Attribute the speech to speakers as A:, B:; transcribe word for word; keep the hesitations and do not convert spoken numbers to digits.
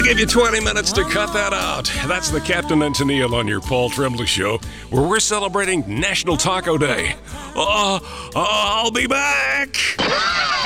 A: I'll give you twenty minutes to cut that out. That's the Captain and Tennille on your Paul Tremblay Show, where we're celebrating National Taco Day. Uh, uh, I'll be back.